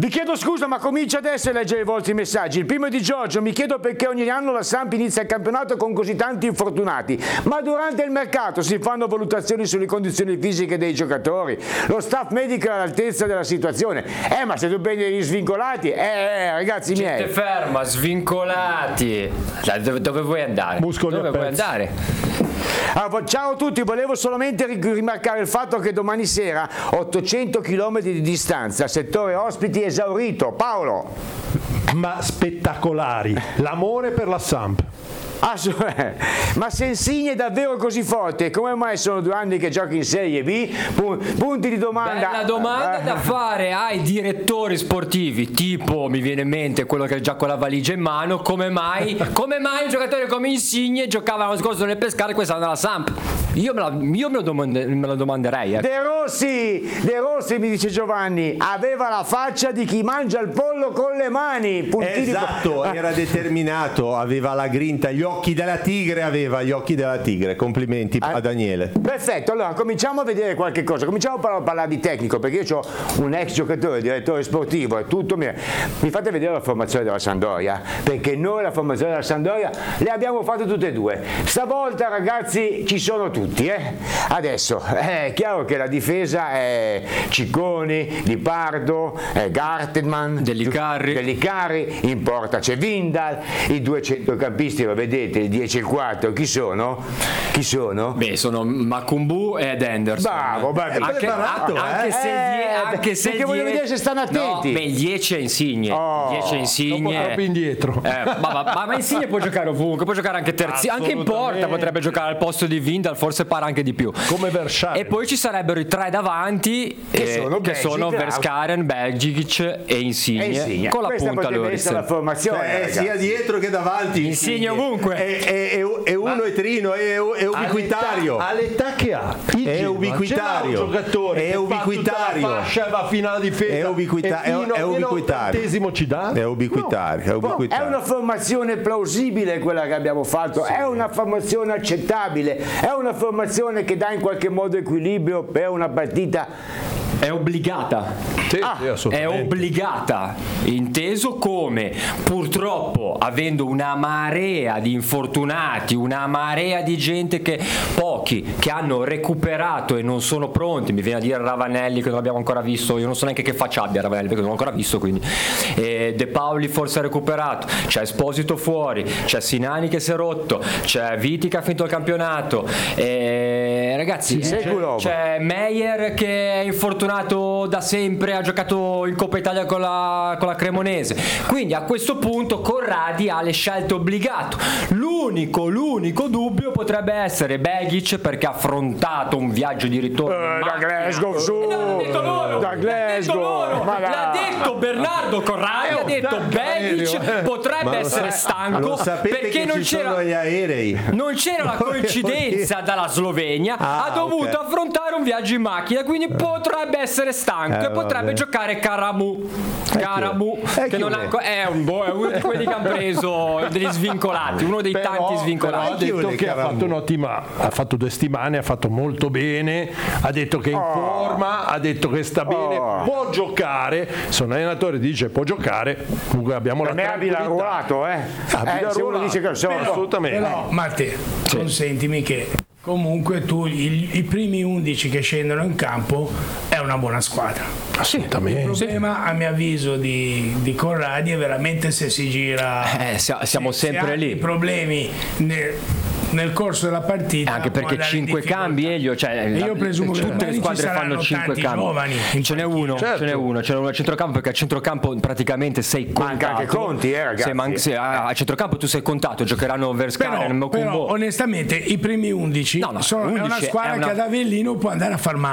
Vi chiedo scusa, ma comincia adesso a leggere i vostri messaggi. Il primo è di Giorgio: mi chiedo perché ogni anno la Samp inizia il campionato con così tanti infortunati, ma durante il mercato si fanno valutazioni sulle condizioni fisiche dei giocatori, lo staff medico è all'altezza della situazione. Ma se tu prendi gli svincolati, ragazzi miei. Gente ferma, svincolati. Dove vuoi andare? Muscoli dove a vuoi pezzi. andare? Ciao a tutti, volevo solamente rimarcare il fatto che domani sera 800 km di distanza, settore ospiti esaurito. Paolo. Ma spettacolari, l'amore per la Samp. Ma se Insigne è davvero così forte, come mai sono 2 anni che giochi in Serie B? Punti di domanda. Bella domanda da fare ai direttori sportivi, tipo mi viene in mente quello che è già con la valigia in mano, come mai un giocatore come Insigne giocava l'anno scorso nel Pescara e quest'anno alla Samp? Io me lo domanderei. De Rossi, mi dice Giovanni, aveva la faccia di chi mangia il pollo con le mani. Esatto, era determinato, aveva la grinta, gli occhi della tigre, complimenti a Daniele. Perfetto, allora cominciamo a vedere qualche cosa, cominciamo a parlare di tecnico, perché io ho un ex giocatore, direttore sportivo e tutto, mi fate vedere la formazione della Sampdoria, perché noi la formazione della Sampdoria le abbiamo fatte tutte e due, stavolta ragazzi ci sono tutti, adesso è chiaro che la difesa è Cicconi, Di Pardo, Gartenman, Dellicari, in porta c'è Vindal, i 2 centrocampisti lo vedete, il 10 e il 4, chi sono? Beh, sono Macumbu ed Henderson. Bravo, anche se perché voglio vedere se stanno attenti. No, il 10 è Insigne. Il 10 è Insigne. Troppo indietro. Ma Insigne può giocare ovunque, può giocare anche terzi, anche in porta potrebbe giocare al posto di Vindal, forse para anche di più. Come Verscharen. E poi ci sarebbero i 3 davanti che sono Verscharen, Belgic e Insigne. Con la punta Lorenzen. La formazione, sia dietro che davanti. Insigne ovunque. È uno e trino, è ubiquitario. All'età che ha, è ubiquitario. Un giocatore è ubiquitario. La fascia va fino alla difesa. È ubiquitario. Ci dà? È ubiquitario. È una formazione plausibile quella che abbiamo fatto, è una formazione accettabile, è una formazione che dà in qualche modo equilibrio per una partita. È obbligata. È obbligata, inteso come purtroppo avendo una marea di infortunati, una marea di gente pochi che hanno recuperato e non sono pronti, mi viene a dire Ravanelli che non abbiamo ancora visto, io non so neanche che faccia abbia Ravanelli perché non l'ho ancora visto, quindi De Paoli forse ha recuperato, c'è Esposito fuori, c'è Sinani che si è rotto, c'è Viti che ha finito il campionato, ragazzi c'è Meyer che è infortunato da sempre, ha giocato in Coppa Italia con la Cremonese, quindi a questo punto Corradi ha le scelte obbligato. L'unico dubbio potrebbe essere Begic, perché ha affrontato un viaggio di ritorno da Glasgow l'ha detto Bernardo Corradi, ha detto Begic potrebbe essere stanco perché non c'era gli aerei, non c'era la coincidenza dalla Slovenia, ha dovuto affrontare un viaggio in macchina, quindi potrebbe essere stanco e potrebbe giocare Karamu che non è uno di quelli che hanno preso degli svincolati, uno dei tanti svincolati. Ha detto che ha fatto 2 settimane, ha fatto molto bene, ha detto che è in forma, ha detto che sta bene, può giocare. Se un allenatore dice può giocare, comunque abbiamo la tranquillità. Ruolato, se uno dice che assolutamente. Però Matteo, consentimi che comunque tu i primi 11 che scendono in campo è una buona squadra. Assolutamente. Il problema a mio avviso di Corradi è veramente se si gira, siamo sempre lì. I problemi nel corso della partita, anche perché 5 cambi Elio, io presumo che tutte le squadre fanno 5 cambi, ce n'è uno a centrocampo, perché a centrocampo praticamente sei contato, manca anche Conti ragazzi, a centrocampo tu sei contato, giocheranno Verscharen, però onestamente i primi 11 è una squadra che ad Avellino può andare a far male.